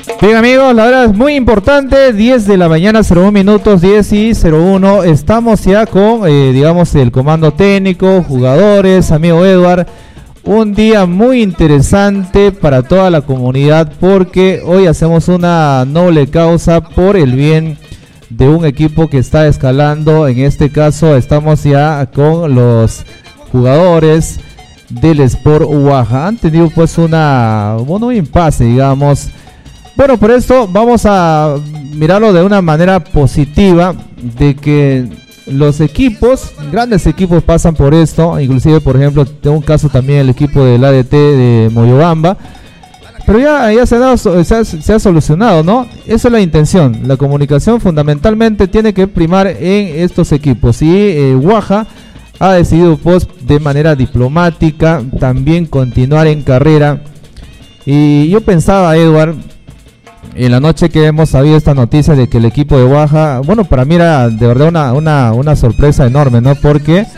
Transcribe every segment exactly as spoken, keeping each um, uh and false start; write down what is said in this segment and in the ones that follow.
Bien amigos, la hora es muy importante, diez de la mañana, cero uno minutos, diez y cero uno. Estamos ya con, eh, digamos, el comando técnico, jugadores, amigo Edward. Un día muy interesante para toda la comunidad porque hoy hacemos una noble causa por el bien de un equipo que está escalando. En este caso estamos ya con los jugadores del Sport Huaja. Han tenido pues una, bueno, un impasse, digamos. Bueno, por esto vamos a mirarlo de una manera positiva, de que los equipos, grandes equipos pasan por esto, inclusive por ejemplo, tengo un caso también el equipo del A D T de Moyobamba, pero ya, ya se, ha dado, se, ha, se ha solucionado, ¿no? Esa es la intención, la comunicación fundamentalmente tiene que primar en estos equipos y eh, Huaja ha decidido pues de manera diplomática también continuar en carrera. Y yo pensaba, Edward, en la noche que hemos sabido esta noticia de que el equipo de Huaja, bueno, para mí era de verdad una, una, una sorpresa enorme, ¿no? Porque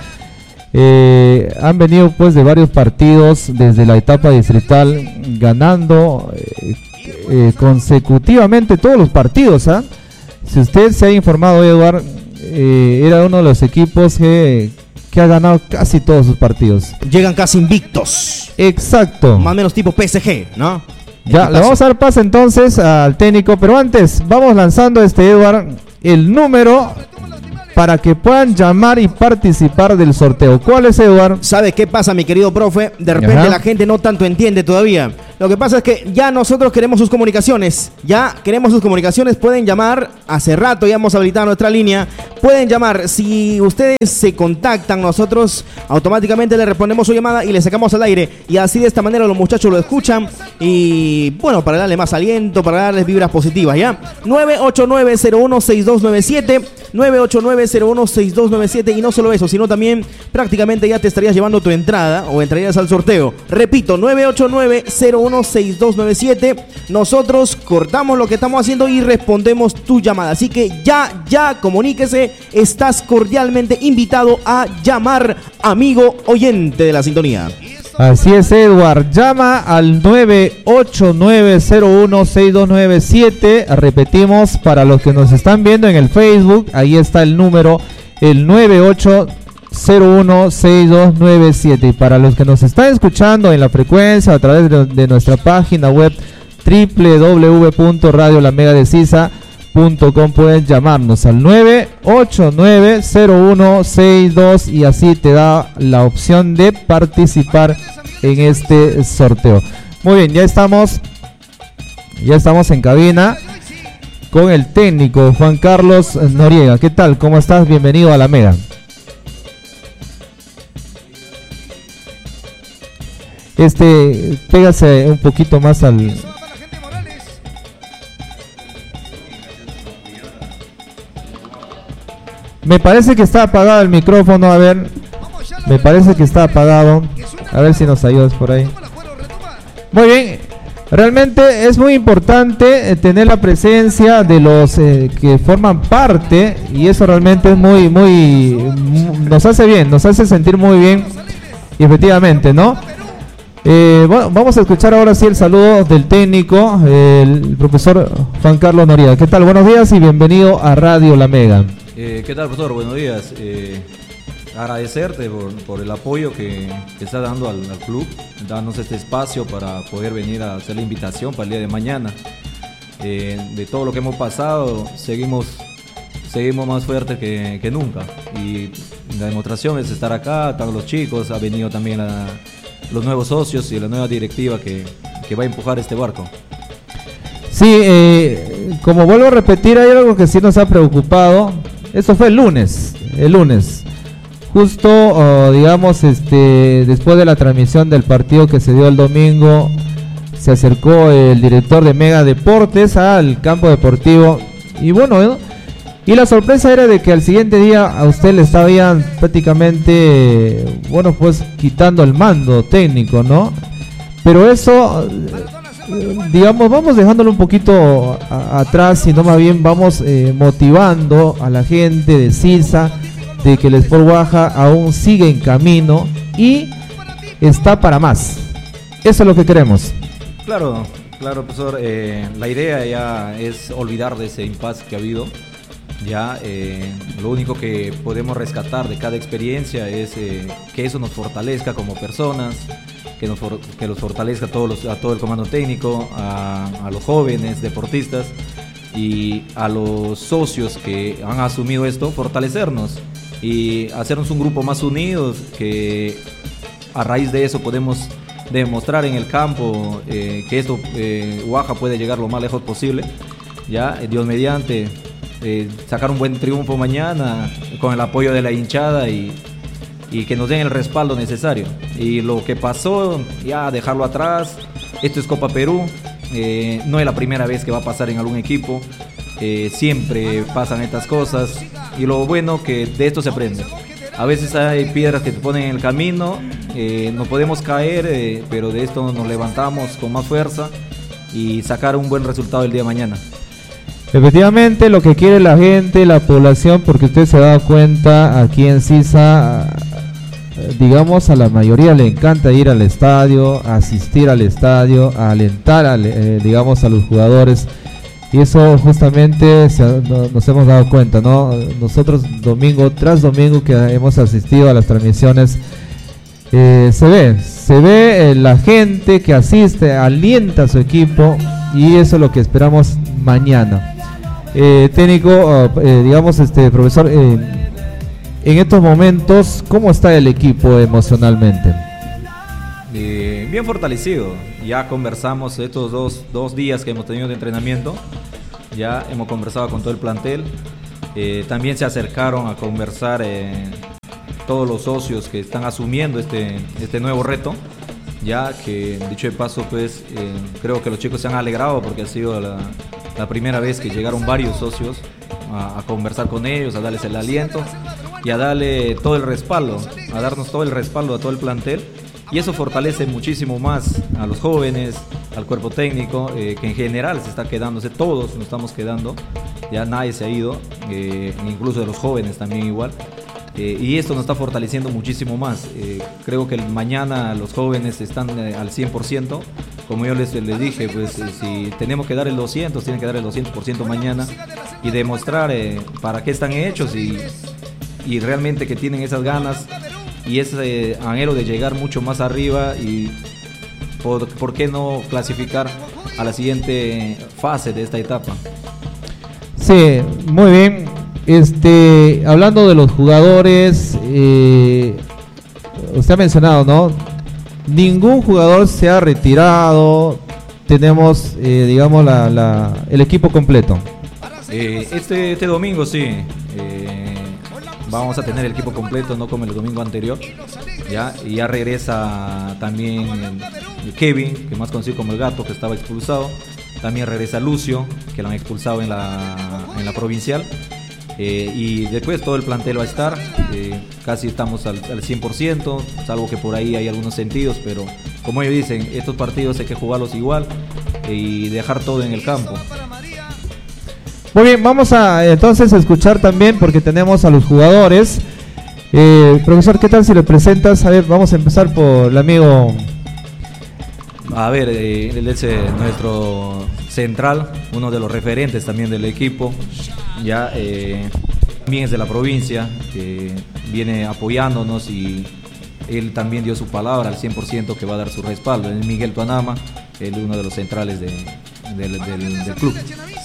eh, han venido pues de varios partidos desde la etapa distrital ganando eh, eh, consecutivamente todos los partidos, ¿ah? Si usted se ha informado, Edward, eh, era uno de los equipos que, que ha ganado casi todos sus partidos. Llegan casi invictos. Exacto. Más o menos tipo P S G, ¿no? Ya, le vamos a dar paso entonces al técnico, pero antes vamos lanzando este, Edward, el número para que puedan llamar y participar del sorteo. ¿Cuál es, Edward? ¿Sabe qué pasa, mi querido profe? De repente Ajá. la gente no tanto entiende todavía. Lo que pasa es que ya nosotros queremos sus comunicaciones. Ya queremos sus comunicaciones. Pueden llamar. Hace rato ya hemos habilitado nuestra línea. Pueden llamar. Si ustedes se contactan, nosotros automáticamente le respondemos su llamada y le sacamos al aire. Y así de esta manera los muchachos lo escuchan. Y bueno, para darle más aliento, para darles vibras positivas, ¿ya? nueve ocho nueve, cero uno, seis dos nueve siete. nueve ocho nueve, cero uno, seis dos nueve siete. Y no solo eso, sino también prácticamente ya te estarías llevando tu entrada o entrarías al sorteo. Repito, nueve ocho nueve, cero uno, seis dos nueve siete. Nosotros cortamos lo que estamos haciendo y respondemos tu llamada. Así que ya, ya, comuníquese. Estás cordialmente invitado a llamar, amigo oyente de la sintonía. Así es, Edward. Llama al nueve ocho nueve, cero uno, seis dos nueve siete. Repetimos, para los que nos están viendo en el Facebook, ahí está el número, el nueve ocho cero uno, seis dos nueve siete. Y para los que nos están escuchando en la frecuencia a través de, de nuestra página web doble u doble u doble u punto radio la mega de sisa punto com, pueden llamarnos al nueve ocho nueve, cero uno, seis dos y así te da la opción de participar en este sorteo. Muy bien, ya estamos ya estamos en cabina con el técnico Juan Carlos Noriega. ¿Qué tal? ¿Cómo estás? Bienvenido a la Mega. Este, pégase un poquito más al... Me parece que está apagado el micrófono, a ver. Me parece que está apagado. A ver si nos ayudas por ahí. Muy bien. Realmente es muy importante eh, tener la presencia de los eh, que forman parte. Y eso realmente es muy, muy... Nos hace bien, nos hace sentir muy bien. Y efectivamente, ¿no? Eh, bueno, vamos a escuchar ahora sí el saludo del técnico, el profesor Juan Carlos Noriega. ¿Qué tal? Buenos días y bienvenido a Radio La Mega. Eh, ¿Qué tal, profesor? Buenos días. Eh, agradecerte por, por el apoyo que, que está dando al, al club, darnos este espacio para poder venir a hacer la invitación para el día de mañana. Eh, de todo lo que hemos pasado, seguimos, seguimos más fuertes que, que nunca. Y la demostración es estar acá, están los chicos, ha venido también la, los nuevos socios y la nueva directiva que, que va a empujar este barco. Sí, eh, como vuelvo a repetir, hay algo que sí nos ha preocupado. Esto fue el lunes, el lunes, justo, oh, digamos, este, después de la transmisión del partido que se dio el domingo, se acercó el director de Mega Deportes al campo deportivo y bueno, ¿eh? y la sorpresa era de que al siguiente día a usted le estaban prácticamente, bueno, pues quitando el mando técnico, ¿no? Pero eso, digamos, vamos dejándolo un poquito a, atrás, sino más bien vamos eh, motivando a la gente de Sisa de que el Sport Huaja aún sigue en camino y está para más. Eso es lo que queremos. Claro, Claro, profesor, eh, la idea ya es olvidar de ese impasse que ha habido. Ya, eh, lo único que podemos rescatar de cada experiencia es eh, que eso nos fortalezca como personas, que nos for que los fortalezca a, todos los, a todo el comando técnico, a, a los jóvenes deportistas y a los socios que han asumido esto, fortalecernos y hacernos un grupo más unidos, que a raíz de eso podemos demostrar en el campo eh, que esto, eh, Guaja puede llegar lo más lejos posible. Ya, Dios mediante, eh, sacar un buen triunfo mañana con el apoyo de la hinchada y, y que nos den el respaldo necesario. Y lo que pasó, ya dejarlo atrás. Esto es Copa Perú, eh, no es la primera vez que va a pasar en algún equipo, eh, siempre pasan estas cosas y lo bueno que de esto se aprende. A veces hay piedras que te ponen en el camino, eh, no podemos caer, eh, pero de esto nos levantamos con más fuerza y sacar un buen resultado el día de mañana. Efectivamente, lo que quiere la gente, la población, porque usted se ha dado cuenta, aquí en Sisa, digamos, a la mayoría le encanta ir al estadio, asistir al estadio, a alentar, a, eh, digamos, a los jugadores. Y eso justamente se, no, nos hemos dado cuenta, ¿no? Nosotros domingo tras domingo que hemos asistido a las transmisiones, eh, se ve, se ve eh, la gente que asiste, alienta a su equipo y eso es lo que esperamos mañana. Eh, técnico, uh, eh, digamos, este profesor, eh, en estos momentos, ¿cómo está el equipo emocionalmente? Eh, bien fortalecido. Ya conversamos estos dos, dos días que hemos tenido de entrenamiento. Ya hemos conversado con todo el plantel. Eh, también se acercaron a conversar eh, todos los socios que están asumiendo este, este nuevo reto. Ya que, dicho de paso, pues eh, creo que los chicos se han alegrado porque ha sido la, la primera vez que llegaron varios socios a, a conversar con ellos, a darles el aliento y a darle todo el respaldo, a darnos todo el respaldo a todo el plantel. Y eso fortalece muchísimo más a los jóvenes, al cuerpo técnico, eh, que en general se está quedándose, todos nos estamos quedando, ya nadie se ha ido, eh, incluso de los jóvenes también igual. Eh, y esto nos está fortaleciendo muchísimo más. Eh, creo que el mañana los jóvenes están eh, al cien por ciento. Como yo les, les dije, pues eh, si tenemos que dar el doscientos, tienen que dar el doscientos por ciento mañana y demostrar eh, para qué están hechos y, y realmente que tienen esas ganas y ese anhelo de llegar mucho más arriba y por, por qué no clasificar a la siguiente fase de esta etapa. Sí, muy bien. Este, hablando de los jugadores, eh, usted ha mencionado, ¿no? Ningún jugador se ha retirado. Tenemos, eh, digamos, la, la, el equipo completo. Eh, este, este domingo sí. Eh, vamos a tener el equipo completo, no como el domingo anterior. Ya, y ya regresa también Kevin, que más conocido como el Gato, que estaba expulsado. También regresa Lucio, que lo han expulsado en la, en la provincial. Eh, y después todo el plantel va a estar, eh, casi estamos al, al cien por ciento, salvo que por ahí hay algunos sentidos, pero como ellos dicen, estos partidos hay que jugarlos igual eh, y dejar todo en el campo. Muy bien, vamos a entonces a escuchar también, porque tenemos a los jugadores. Eh, profesor, ¿qué tal si le presentas? A ver, vamos a empezar por el amigo. A ver, eh, él es eh, nuestro central, uno de los referentes también del equipo. Ya eh, también es de la provincia, que viene apoyándonos y él también dio su palabra al cien por ciento que va a dar su respaldo. Es Miguel Tuanama, él es uno de los centrales de, del, del, del club.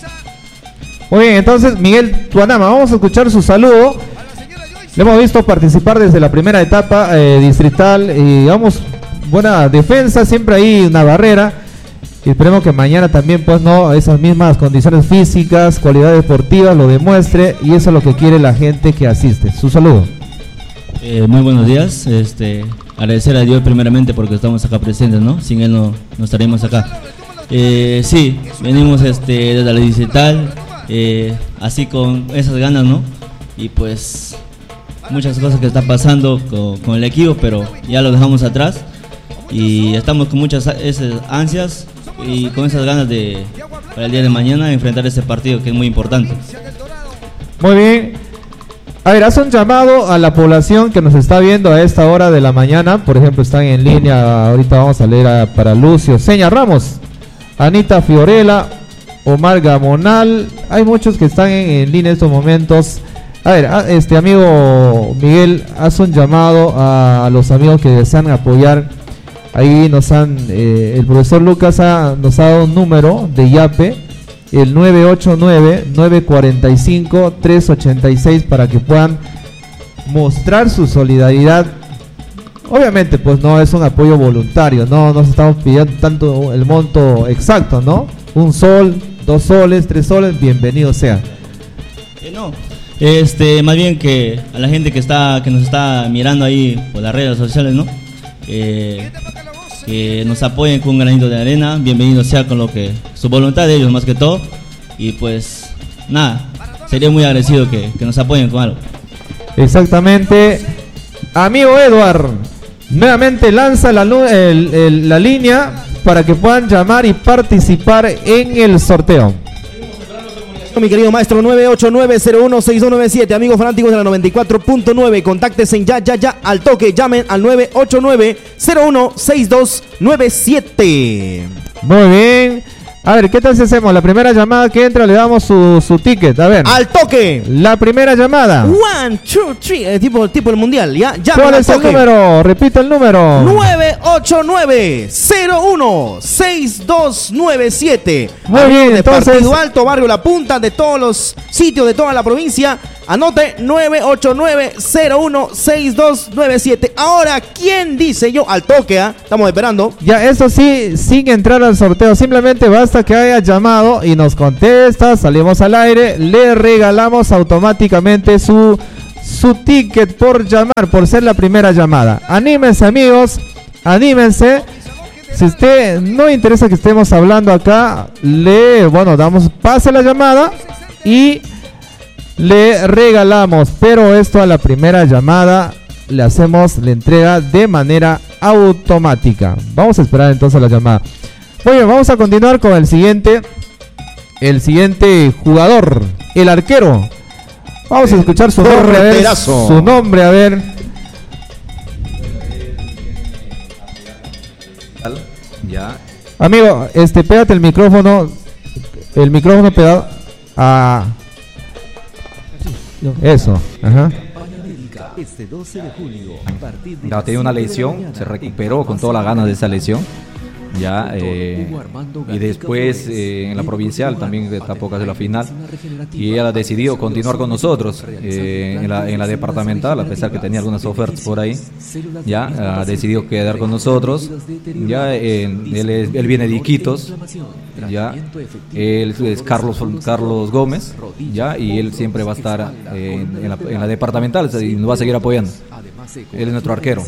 Muy bien, entonces Miguel Tuanama, vamos a escuchar su saludo. Le hemos visto participar desde la primera etapa eh, distrital y vamos, buena defensa, siempre hay una barrera. Y esperemos que mañana también, pues, no, esas mismas condiciones físicas, cualidades deportivas lo demuestre, y eso es lo que quiere la gente que asiste. Su saludo. Eh, muy buenos días. Este, agradecer a Dios primeramente porque estamos acá presentes, ¿no? Sin él no, no estaríamos acá. Eh, sí, venimos este, desde la digital, eh, así con esas ganas, ¿no? Y pues muchas cosas que están pasando con, con el equipo, pero ya lo dejamos atrás y estamos con muchas esas ansias y con esas ganas de para el día de mañana enfrentar ese partido que es muy importante. Muy bien. A ver, haz un llamado a la población que nos está viendo a esta hora de la mañana. Por ejemplo, están en línea. Ahorita vamos a leer a, para Lucio Seña Ramos. Anita Fiorella, Omar Gamonal, hay muchos que están en, en línea en estos momentos. A ver, este amigo Miguel, haz un llamado a, a los amigos que desean apoyar. Ahí nos han, eh, el profesor Lucas ha, nos ha dado un número de YAPE, el nueve ocho nueve, nueve cuatro cinco, tres ocho seis, para que puedan mostrar su solidaridad. Obviamente pues no es un apoyo voluntario, no nos estamos pidiendo tanto el monto exacto, ¿no? Un sol, dos soles, tres soles, bienvenido sea. Eh, no, este, más bien que a la gente que está, que nos está mirando ahí por las redes sociales, ¿no? Eh, que nos apoyen con un granito de arena, bienvenido sea con lo que, su voluntad de ellos más que todo, y pues nada, sería muy agradecido que, que nos apoyen con algo. Exactamente. Amigo Edward, nuevamente lanza la, el, el, la línea para que puedan llamar y participar en el sorteo. Mi querido maestro, nueve ocho nueve, cero uno seis dos nueve siete. Amigos fanáticos de la noventa y cuatro punto nueve, contáctense ya, ya, ya, al toque. Llamen al nueve ocho nueve, cero uno seis dos nueve siete. Muy bien. A ver, ¿qué tal si hacemos? La primera llamada que entra le damos su, su ticket. A ver. ¡Al toque! La primera llamada. One, two, three. Eh, tipo, tipo el mundial, ¿ya? Llamen. ¿Cuál al es toque. el número? Repite el número. nueve ocho nueve, cero uno seis dos nueve siete. Muy Amigos bien, de entonces. Partido Alto, Barrio La Punta, de todos los sitios de toda la provincia. Anote nueve ocho nueve, cero uno seis dos nueve siete. Ahora, ¿quién dice yo? Al toque, ¿ah? Estamos esperando. Ya, eso sí, sin entrar al sorteo, simplemente basta que haya llamado y nos contesta, salimos al aire, le regalamos automáticamente su, su ticket por llamar, por ser la primera llamada. Anímense, amigos, anímense. Si usted no interesa que estemos hablando acá, le, bueno, damos pase a la llamada y le regalamos, pero esto a la primera llamada le hacemos la entrega de manera automática. Vamos a esperar entonces la llamada. Muy bien, vamos a continuar con el siguiente, el siguiente jugador, el arquero. Vamos a escuchar su nombre, a ver, su nombre, a ver. Ya. Amigo, este, pégate el micrófono, el micrófono pegado a... Eso, ajá. Este doce de julio, Ya tenía una lesión, se recuperó con toda la gana de esa lesión. Ya, eh, y después eh, en la provincial también tampoco hace la final. Y ella ha decidido continuar con nosotros eh, en, la, en la departamental, a pesar que tenía algunas ofertas por ahí. Ya, ha decidido quedar con nosotros. Ya, eh, él, es, él viene de Iquitos. Ya, él es Carlos, Carlos Gómez. Ya, y él siempre va a estar eh, en, en, la, en la departamental y nos va a seguir apoyando. Él es nuestro arquero.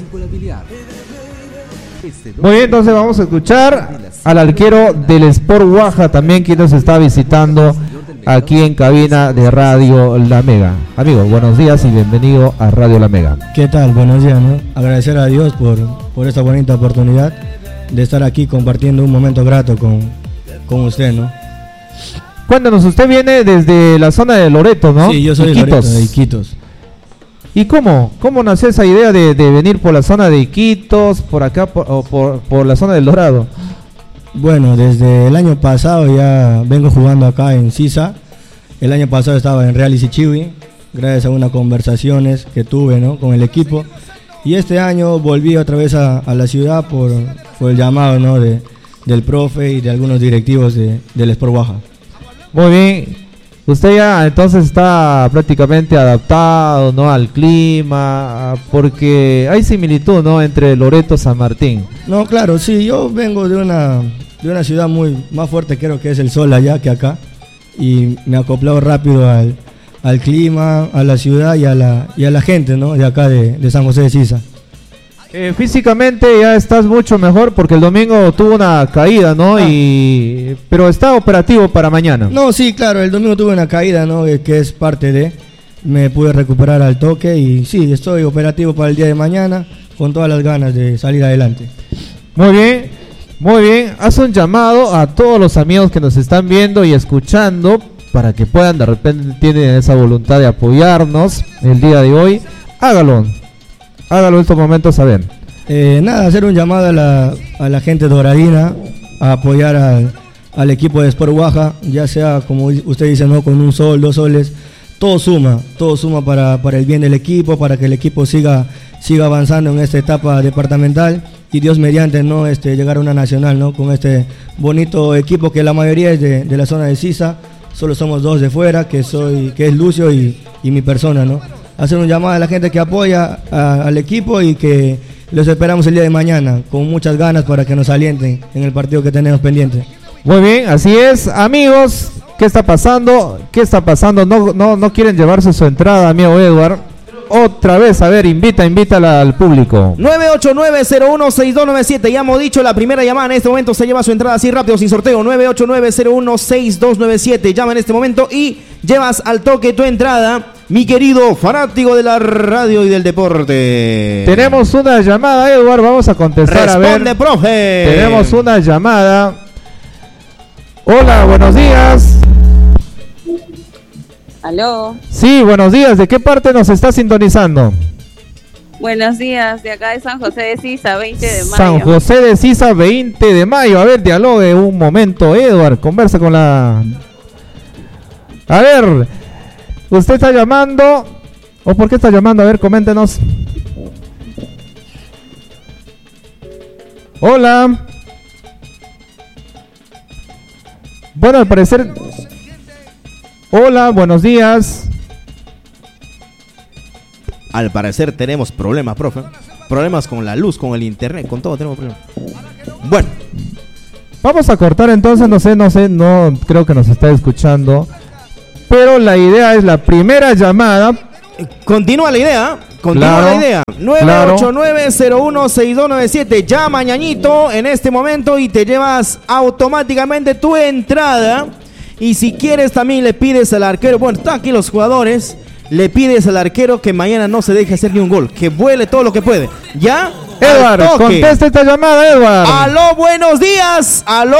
Muy bien, entonces vamos a escuchar al arquero del Sport Guaja también, quien nos está visitando aquí en cabina de Radio La Mega. Amigos, buenos días y bienvenido a Radio La Mega. ¿Qué tal? Buenos días, ¿no? Agradecer a Dios por, por esta bonita oportunidad de estar aquí compartiendo un momento grato con, con usted, ¿no? Cuéntanos, usted viene desde la zona de Loreto, ¿no? Sí, yo soy de Loreto, de Iquitos. ¿Y cómo? ¿Cómo nació esa idea de, de venir por la zona de Iquitos, por acá, por, o por, por la zona del Dorado? Bueno, desde el año pasado ya vengo jugando acá en Sisa. El año pasado estaba en Real Isichiwi, gracias a unas conversaciones que tuve, ¿no?, con el equipo. Y este año volví otra vez a, a la ciudad por, por el llamado, ¿no?, de, del profe y de algunos directivos de, del Sport Guaja. Muy bien. Usted ya entonces está prácticamente adaptado, ¿no?, al clima, porque hay similitud, ¿no?, entre Loreto y San Martín. No, claro, sí, yo vengo de una, de una ciudad muy más fuerte, creo que es el sol allá que acá, y me he acoplado rápido al, al clima, a la ciudad y a la, y a la gente, ¿no?, de acá de, de San José de Sisa. Eh, físicamente ya estás mucho mejor porque el domingo tuvo una caída, ¿no? Ah. Y pero está operativo para mañana. No, sí, claro, el domingo tuve una caída, ¿no?, que es parte de... Me pude recuperar al toque y sí, estoy operativo para el día de mañana con todas las ganas de salir adelante. Muy bien, muy bien. Haz un llamado a todos los amigos que nos están viendo y escuchando para que puedan, de repente tienen esa voluntad de apoyarnos el día de hoy. Hágalo. Hágalo en estos momentos, a ver. Eh, nada, hacer un llamado a la, a la gente doradina a apoyar al, al equipo de Sport Guaja, ya sea como usted dice, ¿no? Con un sol, dos soles, todo suma, todo suma para, para el bien del equipo, para que el equipo siga, siga avanzando en esta etapa departamental y Dios mediante, ¿no? Este, llegar a una nacional, ¿no? Con este bonito equipo que la mayoría es de, de la zona de Sisa, solo somos dos de fuera, que soy, que es Lucio y, y mi persona, ¿no? Hacer un llamado a la gente que apoya a, al equipo y que los esperamos el día de mañana con muchas ganas para que nos alienten en el partido que tenemos pendiente. Muy bien, así es, amigos. ¿Qué está pasando? ¿Qué está pasando? No, no, no quieren llevarse su entrada, amigo Edward. Otra vez, a ver, invita, invita al público. nueve ocho nueve cero uno seis dos nueve siete, ya hemos dicho, la primera llamada en este momento se lleva su entrada así rápido, sin sorteo. Nueve ocho nueve cero uno seis dos nueve siete, llama en este momento y llevas al toque tu entrada, mi querido fanático de la radio y del deporte. Tenemos una llamada, Edward, vamos a contestar. Responde, a ver. profe. Tenemos una llamada. Hola, buenos días. Aló. Sí, buenos días. ¿De qué parte nos está sintonizando? Buenos días, de acá de San José de Sisa, veinte de mayo. San José de Sisa, veinte de mayo. A ver, dialogue un momento, Edward. Conversa con la... A ver, usted está llamando... ¿O por qué está llamando? A ver, coméntenos. Hola. Bueno, al parecer... Hola, buenos días. Al parecer tenemos problemas, profe. Problemas con la luz, con el internet, con todo tenemos problemas. Bueno. Vamos a cortar entonces, no sé, no sé, no creo que nos está escuchando. Pero la idea es la primera llamada. Continúa la idea, continúa Claro, la idea. nueve ocho nueve cero uno seis dos nueve siete, llama ñañito en este momento y te llevas automáticamente tu entrada. Y si quieres también le pides al arquero, bueno, están aquí los jugadores, le pides al arquero que mañana no se deje hacer ni un gol, que vuele todo lo que puede. ¿Ya? Edward, contesta esta llamada, Edward. Aló, buenos días. Aló.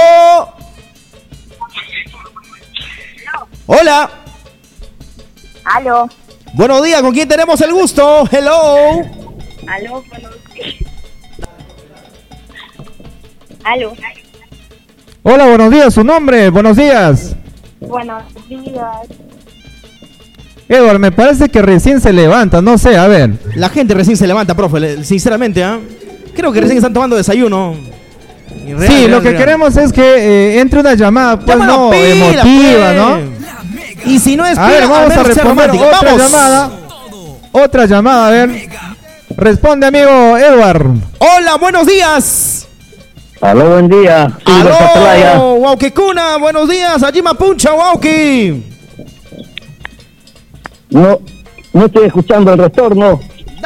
Hola. Aló. Buenos días, ¿con quién tenemos el gusto? Hello. Aló, buenos días. Aló. Hola, buenos días, su nombre, buenos días. Buenos días. Edward, me parece que recién se levanta, no sé, a ver. La gente recién se levanta, profe, sinceramente, ¿ah? ¿eh? Creo que recién están tomando desayuno. Real, sí, real, lo que real. queremos es que eh, entre una llamada, pues Llámala no, pila, emotiva, pues. ¿no? Y si no es a ver, pila, vamos al a menos sea responder romántica. otra ¡Vamos! llamada. Otra llamada, a ver. Responde, amigo Edward. Hola, buenos días. Aló, buen día. Aló, Wauki Cuna, buenos días. Allí Mapuncha, Wauki. No, no estoy escuchando el retorno.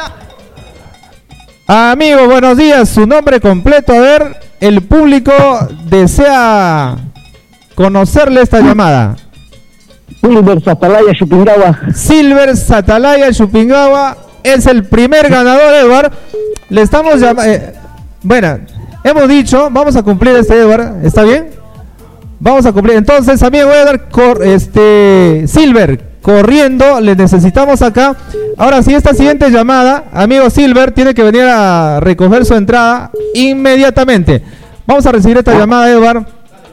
Amigo, buenos días. Su nombre completo, a ver. El público desea conocerle esta llamada. Silver Satalaya Chupingawa. Silver Satalaya Chupingawa es el primer ganador, Edward. Le estamos llamando. Eh, bueno, hemos dicho, vamos a cumplir este, Edward. ¿Está bien? Vamos a cumplir. Entonces, amigo Edward, cor, este, Silver, corriendo, le necesitamos acá. Ahora sí, esta siguiente llamada, amigo Silver, tiene que venir a recoger su entrada inmediatamente. Vamos a recibir esta llamada, Edward.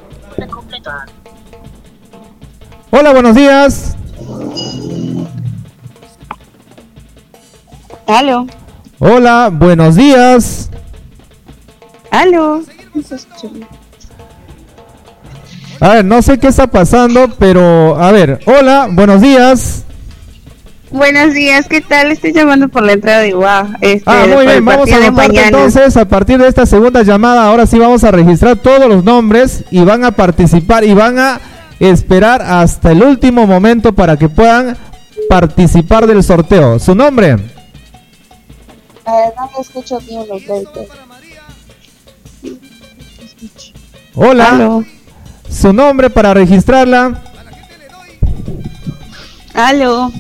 Hola, buenos días. Aló. Hola, buenos días. Aló. A ver, no sé qué está pasando, pero a ver, hola, buenos días. Buenos días, ¿qué tal? Estoy llamando por la entrada de Iguá. Este, Ah, muy por bien, el vamos a partido de anotar mañana. entonces a partir de esta segunda llamada. Ahora sí vamos a registrar todos los nombres y van a participar y van a esperar hasta el último momento para que puedan participar del sorteo. ¿Su nombre? Eh, no me escucho bien los golpes. Hola. Aló. Su nombre para registrarla. Aló.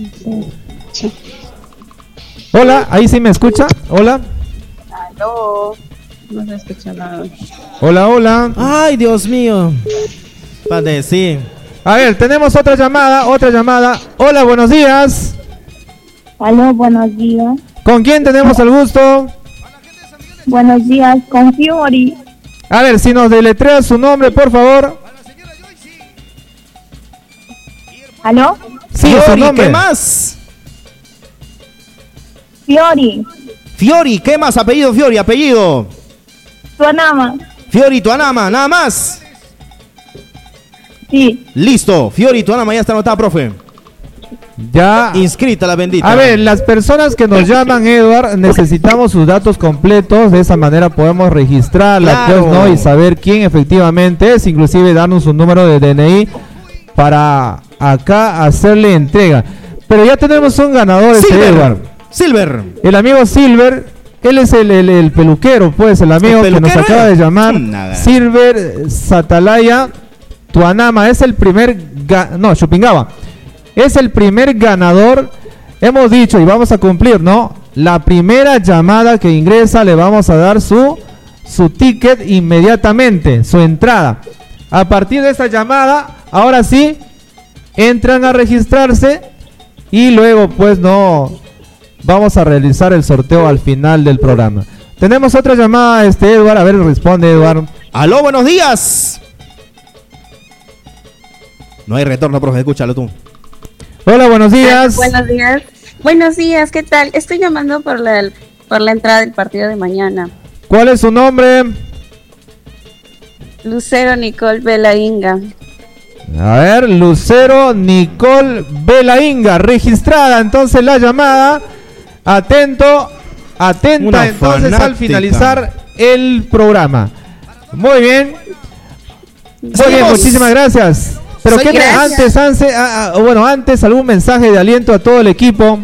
Hola, ahí sí me escucha. Hola. Aló. No se escucha nada. Hola, hola. Ay, Dios mío. Padre, sí. A ver, tenemos otra llamada, otra llamada. Hola, buenos días. Aló, buenos días. ¿Con quién tenemos el gusto? Buenos días, con Fiori. A ver, si nos deletrea su nombre, por favor. ¿Aló? Sí, su Fiori, nombre. ¿qué más? Fiori. Fiori, ¿qué más? Apellido Fiori, apellido. Tuanama. Fiori Tuanama, nada más. Sí. Listo, Fiori Tuanama ya está anotada, profe. Ya. Inscrita la bendita. A ver, las personas que nos llaman, Edward, necesitamos sus datos completos. De esa manera podemos registrarla, Claro. pues, ¿no? Y saber quién efectivamente es. Inclusive darnos un número de D N I para acá hacerle entrega. Pero ya tenemos un ganador, este Silver. Edward. Silver. El amigo Silver, él es el, el- el peluquero, pues, el amigo ¿El que nos peluquero acaba era? de llamar. Nada. Silver Satalaya Tuanama, es el primer, ga- no, Chupingaba, es el primer ganador. Hemos dicho y vamos a cumplir, ¿no? La primera llamada que ingresa le vamos a dar su, su ticket inmediatamente, su entrada. A partir de esta llamada, ahora sí, entran a registrarse y luego, pues, no, vamos a realizar el sorteo al final del programa. Tenemos otra llamada, este Edward, a ver, responde Edward. Aló, buenos días. No hay retorno, profe, escúchalo tú. Hola, buenos días. Buenos días. Buenos días, ¿qué tal? Estoy llamando por la, por la entrada del partido de mañana. ¿Cuál es su nombre? Lucero Nicole Belainga. A ver, Lucero Nicole Belainga, registrada entonces la llamada. Atento, atenta Una entonces fanática. al finalizar el programa. Muy bien. Muy bien, Seguimos. muchísimas gracias. Pero Sí, qué gracias. antes, antes, ah, ah, bueno, antes algún mensaje de aliento a todo el equipo.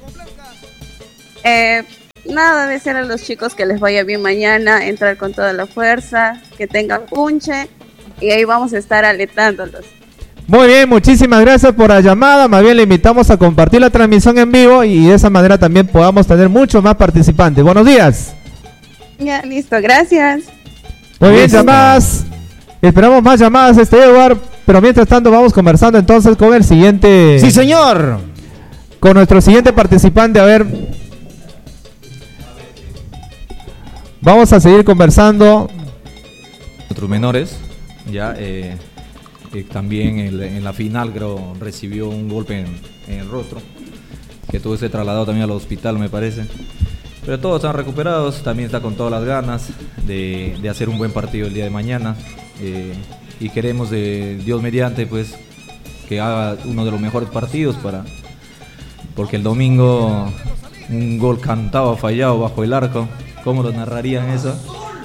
Eh, nada, desear a los chicos que les vaya bien mañana, entrar con toda la fuerza, que tengan punche y ahí vamos a estar alentándolos. Muy bien, muchísimas gracias por la llamada. Más bien le invitamos a compartir la transmisión en vivo y de esa manera también podamos tener muchos más participantes. Buenos días. Ya, listo, gracias. Muy bien, Listo. llamadas. Esperamos más llamadas, este Edward. Pero mientras tanto vamos conversando entonces con el siguiente. Sí, señor. Con nuestro siguiente participante. A ver. Vamos a seguir conversando. Otros menores, ya eh, eh, también en, la- en la final creo recibió un golpe en, en el rostro, que tuvo que ser trasladado también al hospital, me parece. Pero todos están recuperados, también está con todas las ganas de, de hacer un buen partido el día de mañana. eh, y queremos de Dios mediante pues que haga uno de los mejores partidos para, porque el domingo un gol cantado fallado bajo el arco, ¿cómo lo narrarían eso?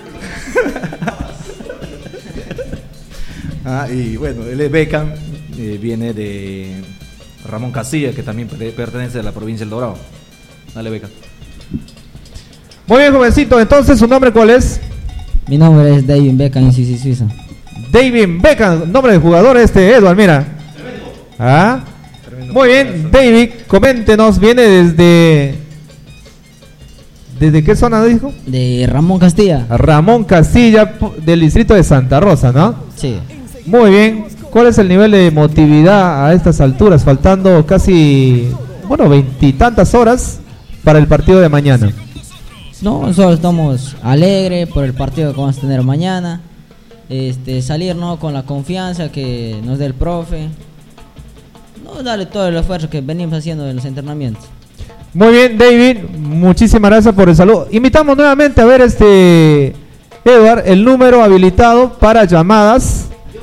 Ah, y bueno, él es Beckham, eh, viene de Ramón Casilla, que también per- pertenece a la provincia del Dorado. Dale, Beckham. Muy bien, jovencito. Entonces, ¿su nombre cuál es? Mi nombre es David Beckham, en Sisi, Suiza. David Beckham, nombre del jugador este, Edward, mira. Ah, muy bien, David, coméntenos, viene desde... ¿Desde qué zona dijo? De Ramón Castilla. Ramón Castilla, pu- del distrito de Santa Rosa, ¿no? Sí. Muy bien, ¿cuál es el nivel de emotividad a estas alturas? Faltando casi, bueno, veintitantas horas para el partido de mañana. No, nosotros estamos alegres por el partido que vamos a tener mañana. Este, salir, ¿no?, con la confianza que nos dé el profe. No, darle todo el esfuerzo que venimos haciendo en los entrenamientos. Muy bien, David, muchísimas gracias por el saludo. Invitamos nuevamente a ver este, Edward, el número habilitado para llamadas.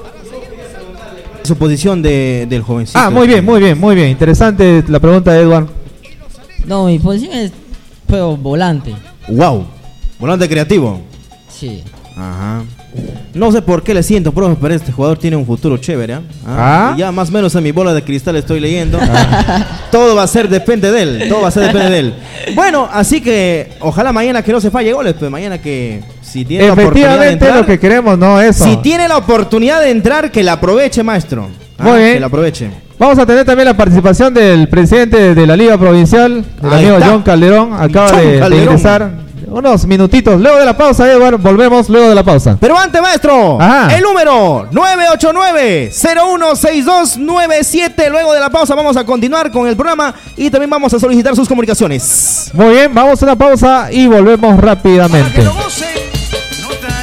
Su posición de, del jovencito. Ah, muy bien, muy bien, muy bien. Interesante la pregunta de Edward. No, mi posición es juego volante. Wow. Volante creativo. Sí. Ajá. No sé por qué le siento, profe, pero este jugador tiene un futuro chévere. ¿ah? Ah. Y ya más o menos en mi bola de cristal estoy leyendo. Todo va a ser depende de él. Todo va a ser depende de él. Bueno, así que ojalá mañana que no se falle goles, pues mañana que si tiene la oportunidad de Efectivamente, entrar, lo que queremos, no eso. si tiene la oportunidad de entrar, que la aproveche, maestro. Ah, Muy bien. Que la aproveche. Vamos a tener también la participación del presidente de la Liga Provincial, el Ahí amigo está. John Calderón. Acaba John de, de Calderón. ingresar. Unos minutitos. Luego de la pausa, Edward, volvemos luego de la pausa. Pero antes, maestro, Ajá. el número nueve ocho nueve, cero uno seis dos nueve siete. Luego de la pausa vamos a continuar con el programa y también vamos a solicitar sus comunicaciones. Muy bien, vamos a una pausa y volvemos rápidamente. Nota en tus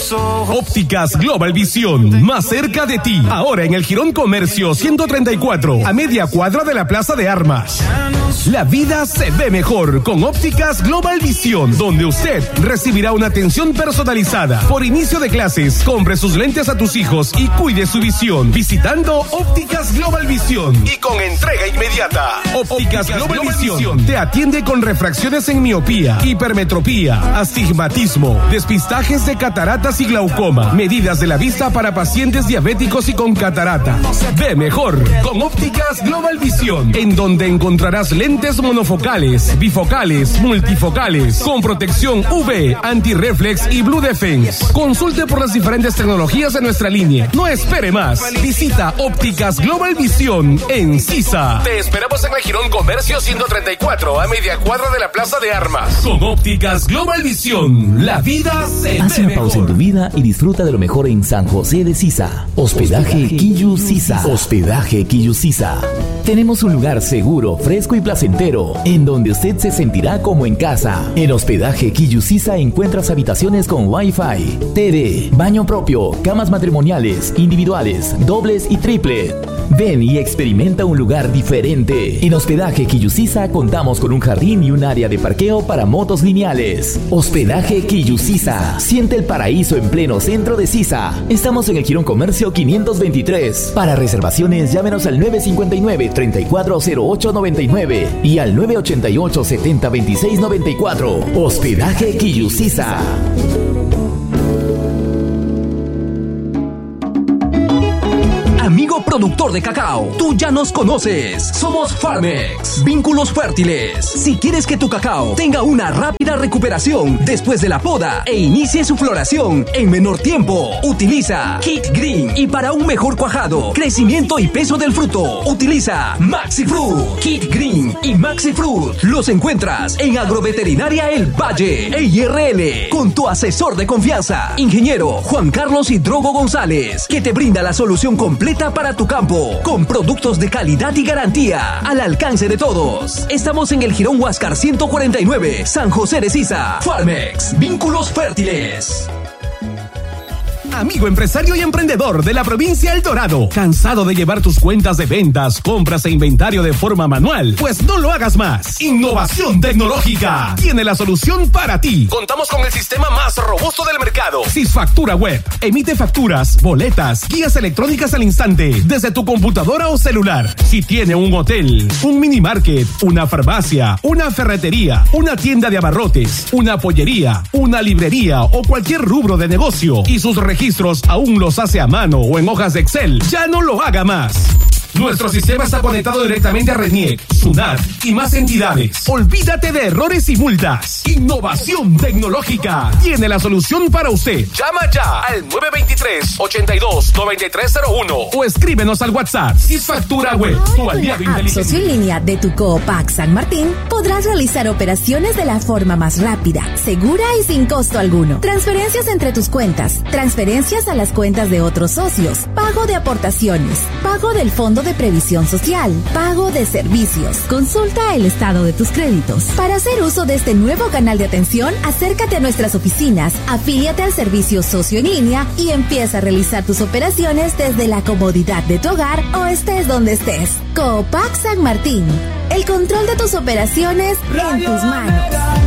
los ojos. Ópticas Global Visión, más cerca de ti. Ahora en el Jirón Comercio ciento treinta y cuatro, a media cuadra de la Plaza de Armas. La vida se ve mejor con Ópticas Global Visión, donde usted recibirá una atención personalizada. Por inicio de clases, compre sus lentes a tus hijos y cuide su visión visitando Ópticas Global Visión y con entrega inmediata. Ópticas Global Visión te atiende con refracciones en miopía, hipermetropía, astigmatismo, despistajes de cataratas y glaucoma, medidas de la vista para pacientes diabéticos y con catarata. Ve mejor con Ópticas Global Visión, en donde encontrarás lentes monofocales, bifocales, multifocales, con protección U V, antirreflex y Blue Defense. Consulte por las diferentes tecnologías de nuestra línea. No espere más. Visita Ópticas Global Visión en Sisa. Te esperamos en el Jirón Comercio ciento treinta y cuatro, a media cuadra de la Plaza de Armas. Con Ópticas Global Visión, la vida se Haz ve una pausa en tu vida y disfruta de lo mejor en San José de Sisa. Hospedaje Quillu Sisa. Hospedaje Quillu Sisa. Tenemos un lugar seguro, fresco y placentero, en donde usted se sentirá como en casa. En Hospedaje Quillu Sisa encuentras habitaciones con Wi-Fi, T V, baño propio, camas matrimoniales, individuales, dobles y triple. Ven y experimenta un lugar diferente. En Hospedaje Quillu Sisa contamos con un jardín y un área de parqueo para motos lineales. Hospedaje Quillu Sisa. Siente el paraíso en pleno centro de Sisa. Estamos en el Jirón Comercio quinientos veintitrés. Para reservaciones, llámenos al nueve cinco nueve, tres cuatro cero ocho nueve nueve y al nueve ocho ocho, siete cero dos seis nueve cuatro. Hospedaje Quillu Sisa. Amigo productor de cacao, tú ya nos conoces. Somos Farmex, vínculos fértiles. Si quieres que tu cacao tenga una rápida recuperación después de la poda e inicie su floración en menor tiempo, utiliza Kit Green. Y para un mejor cuajado, crecimiento y peso del fruto, utiliza Maxi Fruit. Kit Green y Maxi Fruit los encuentras en Agroveterinaria El Valle, E I R L, con tu asesor de confianza, ingeniero Juan Carlos Hidrogo González, que te brinda la solución completa para tu campo, con productos de calidad y garantía, al alcance de todos. Estamos en el Jirón Huáscar ciento cuarenta y nueve, San José de Sisa. Farmex, vínculos fértiles. Amigo empresario y emprendedor de la provincia El Dorado, ¿cansado de llevar tus cuentas de ventas, compras e inventario de forma manual? Pues no lo hagas más. Innovación Tecnológica tiene la solución para ti. Contamos con el sistema más robusto del mercado, Sisfactura Web. Emite facturas, boletas, guías electrónicas al instante, desde tu computadora o celular. Si tiene un hotel, un mini market, una farmacia, una ferretería, una tienda de abarrotes, una pollería, una librería o cualquier rubro de negocio y sus registros aún los hace a mano o en hojas de Excel, ya no lo haga más. Nuestro sistema está conectado directamente a RENIEC, SUNAT y más entidades. Olvídate de errores y multas. Innovación Tecnológica tiene la solución para usted. Llama ya al nueve dos tres, ocho dos, nueve tres cero uno o escríbenos al WhatsApp. Sisfactura Web, tu aliado inteligente. Socio en línea de tu Coopac San Martín, podrás realizar operaciones de la forma más rápida, segura y sin costo alguno. Transferencias entre tus cuentas, transferencias a las cuentas de otros socios, pago de aportaciones, pago del fondo de previsión social, pago de servicios. Consulta el estado de tus créditos. Para hacer uso de este nuevo canal de atención, acércate a nuestras oficinas, afíliate al servicio socio en línea y empieza a realizar tus operaciones desde la comodidad de tu hogar o estés donde estés. Coopac San Martín. El control de tus operaciones en tus manos.